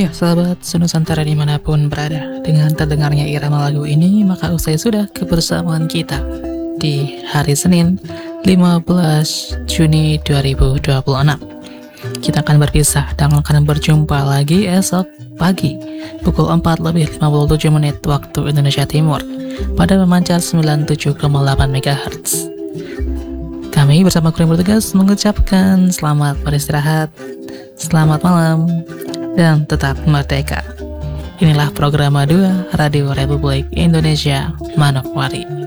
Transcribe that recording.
Ya, sahabat Senusantara dimanapun berada, dengan terdengarnya irama lagu ini, maka usai sudah kebersamaan kita di hari Senin 15 Juni 2026. Kita akan berpisah dan akan berjumpa lagi esok pagi pukul 4:57 waktu Indonesia Timur pada memancar 97,8 MHz. Kami bersama kru yang bertugas mengucapkan selamat beristirahat, selamat malam, dan tetap merdeka. Inilah program 2 Radio Republik Indonesia Manokwari.